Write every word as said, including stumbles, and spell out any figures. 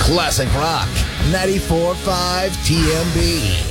Classic Rock ninety-four point five T M B.